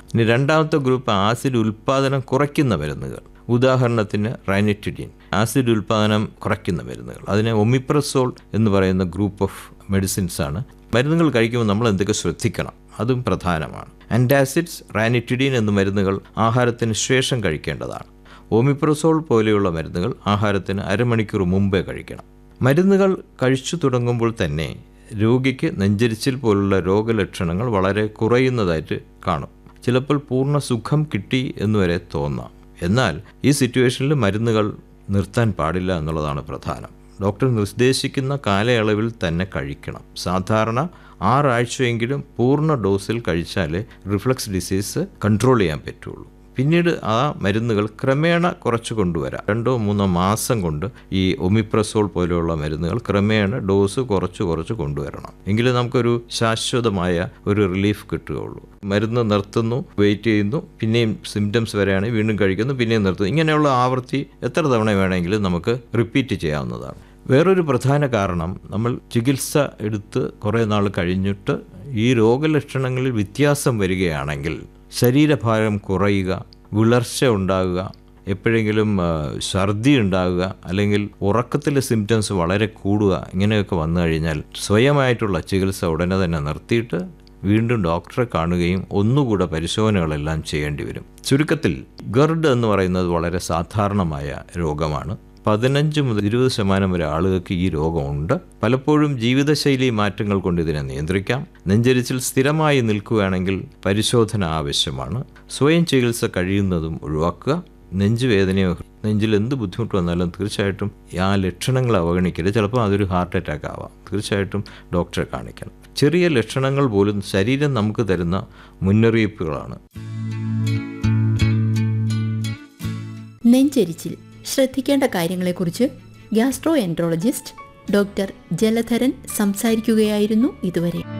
ഇനി രണ്ടാമത്തെ group acid ഉൽപ്പാദനം കുറയ്ക്കുന്ന മരുന്നുകൾ. ഉദാഹരണത്തിന് റൈനിറ്റിഡിൻ, ആസിഡ് ഉൽപ്പാദനം കുറയ്ക്കുന്ന മരുന്നുകൾ. അതിനെ ഒമിപ്രസോൾ എന്ന് പറയുന്ന ഗ്രൂപ്പ് ഓഫ് മെഡിസിൻസ് ആണ്. മരുന്നുകൾ കഴിക്കുമ്പോൾ നമ്മൾ എന്തൊക്കെ ശ്രദ്ധിക്കണം, അതും പ്രധാനമാണ്. ആൻറ്റാസിഡ്സ്, റാനിറ്റിഡിൻ എന്ന മരുന്നുകൾ ആഹാരത്തിന് ശേഷം കഴിക്കേണ്ടതാണ്. ഒമിപ്രസോൾ പോലെയുള്ള മരുന്നുകൾ ആഹാരത്തിന് അരമണിക്കൂർ മുമ്പേ കഴിക്കണം. മരുന്നുകൾ കഴിച്ചു തുടങ്ങുമ്പോൾ തന്നെ രോഗിക്ക് നെഞ്ചരിച്ചിൽ പോലുള്ള രോഗലക്ഷണങ്ങൾ വളരെ കുറയുന്നതായിട്ട് കാണും. ചിലപ്പോൾ പൂർണ്ണ സുഖം കിട്ടി എന്നുവരെ തോന്നാം. എന്നാൽ ഈ സിറ്റുവേഷനിൽ മരുന്നുകൾ നിർത്താൻ പാടില്ല എന്നുള്ളതാണ് പ്രധാനം. ഡോക്ടർ നിർദ്ദേശിക്കുന്ന കാലയളവിൽ തന്നെ കഴിക്കണം. സാധാരണ 6 ആഴ്ചയെങ്കിലും പൂർണ്ണ ഡോസിൽ കഴിച്ചാലേ റിഫ്ലക്സ് ഡിസീസ് കൺട്രോൾ ചെയ്യാൻ പറ്റുള്ളൂ. പിന്നീട് ആ മരുന്നുകൾ ക്രമേണ കുറച്ച് കൊണ്ടുവരാം. 2-3 മാസം കൊണ്ട് ഈ ഒമിപ്രസോൾ പോലെയുള്ള മരുന്നുകൾ ക്രമേണ ഡോസ് കുറച്ച് കൊണ്ടുവരണം. എങ്കിലും നമുക്കൊരു ശാശ്വതമായ ഒരു റിലീഫ് കിട്ടുകയുള്ളൂ. മരുന്ന് നിർത്തുന്നു, വെയിറ്റ് ചെയ്യുന്നു, പിന്നെയും സിംറ്റംസ് വരെയാണെങ്കിൽ വീണ്ടും കഴിക്കുന്നു, പിന്നെയും നിർത്തുന്നു. ഇങ്ങനെയുള്ള ആവൃത്തി എത്ര തവണ വേണമെങ്കിലും നമുക്ക് റിപ്പീറ്റ് ചെയ്യാവുന്നതാണ്. വേറൊരു പ്രധാന കാരണം, നമ്മൾ ചികിത്സ എടുത്ത് കുറേ നാൾ കഴിഞ്ഞിട്ട് ഈ രോഗലക്ഷണങ്ങളിൽ വ്യത്യാസം വരികയാണെങ്കിൽ ശരീരഭാരം കുറയുക, വിളർച്ച ഉണ്ടാകുക, എപ്പോഴെങ്കിലും ഛർദി ഉണ്ടാകുക, അല്ലെങ്കിൽ ഉറക്കത്തിലെ സിംറ്റംസ് വളരെ കൂടുക, ഇങ്ങനെയൊക്കെ വന്നു കഴിഞ്ഞാൽ സ്വയമായിട്ടുള്ള ചികിത്സ ഉടനെ തന്നെ നിർത്തിയിട്ട് വീണ്ടും ഡോക്ടറെ കാണുകയും ഒന്നുകൂടെ പരിശോധനകളെല്ലാം ചെയ്യേണ്ടി വരും. ചുരുക്കത്തിൽ ഗർഡ് എന്ന് പറയുന്നത് വളരെ സാധാരണമായ രോഗമാണ്. 15 മുതൽ 20% വരെ ആളുകൾക്ക് ഈ രോഗമുണ്ട്. പലപ്പോഴും ജീവിതശൈലി മാറ്റങ്ങൾ കൊണ്ട് ഇതിനെ നിയന്ത്രിക്കാം. നെഞ്ചരിച്ചിൽ സ്ഥിരമായി നിൽക്കുകയാണെങ്കിൽ പരിശോധന ആവശ്യമാണ്. സ്വയം ചികിത്സ കഴിയുന്നതും ഒഴിവാക്കുക. നെഞ്ചുവേദനയോ നെഞ്ചിൽ എന്ത് ബുദ്ധിമുട്ട് വന്നാലും തീർച്ചയായിട്ടും ആ ലക്ഷണങ്ങൾ അവഗണിക്കരുത്. ചിലപ്പോൾ അതൊരു ഹാർട്ട് അറ്റാക്ക് ആവാം. തീർച്ചയായിട്ടും ഡോക്ടറെ കാണിക്കണം. ചെറിയ ലക്ഷണങ്ങൾ പോലും ശരീരം നമുക്ക് തരുന്ന മുന്നറിയിപ്പുകളാണ്. നെഞ്ചരിച്ചിൽ ശ്രദ്ധിക്കേണ്ട കാര്യങ്ങളെക്കുറിച്ച് ഗ്യാസ്ട്രോ എൻട്രോളജിസ്റ്റ് ഡോക്ടർ ജലധരൻ സംസാരിക്കുകയായിരുന്നു ഇതുവരെ.